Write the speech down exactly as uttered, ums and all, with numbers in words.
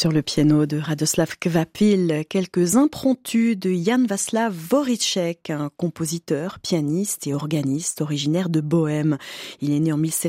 Sur le piano de Radoslav Kvapil, quelques impromptus de Jan Václav Dvořáček, un compositeur, pianiste et organiste originaire de Bohême. Il est né en mille sept